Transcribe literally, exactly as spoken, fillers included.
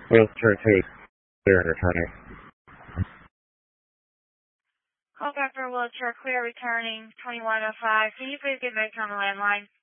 Wheelchair two, clear and returning. Call back for wheelchair clear returning twenty-one oh five. Can you please get back on the landline?